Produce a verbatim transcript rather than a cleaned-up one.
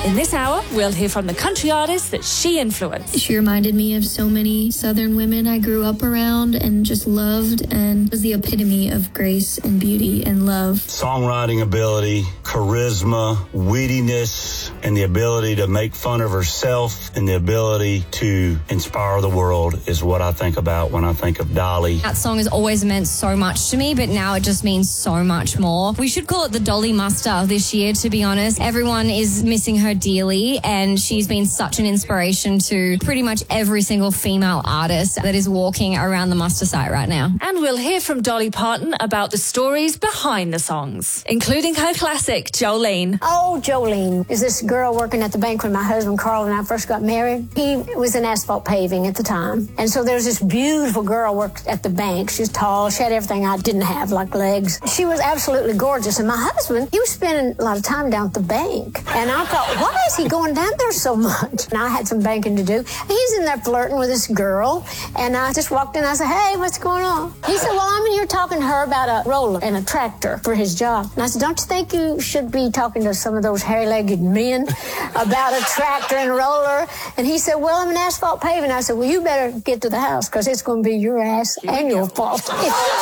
In this hour, we'll hear from the country artists that she influenced. She reminded me of so many Southern women I grew up around and just loved, and was the epitome of grace and beauty and love. Songwriting ability, charisma, wittiness, and the ability to make fun of herself and the ability to inspire the world is what I think about when I think of Dolly. That song has always meant so much to me, but now it just means so much more. We should call it the Dolly Muster this year, to be honest. Everyone is missing her dearly, and she's been such an inspiration to pretty much every single female artist that is walking around the muster site right now. And we'll hear from Dolly Parton about the stories behind the songs, including her classic, Jolene. Oh, Jolene is this girl working at the bank when my husband Carl and I first got married. He was in asphalt paving at the time. And so there's this beautiful girl worked at the bank. She's tall. She had everything I didn't have, like legs. She was absolutely gorgeous. And my husband, he was spending a lot of time down at the bank. And I thought, why is he going down there so much? And I had some banking to do. And he's in there flirting with this girl. And I just walked in. I said, hey, what's going on? He said, well, I'm in here talking to her about a roller and a tractor for his job. And I said, don't you think you should be talking to some of those hairy-legged men about a tractor and roller? And he said, well, I'm in asphalt paving. I said, well, you better get to the house because it's going to be your ass and your fault.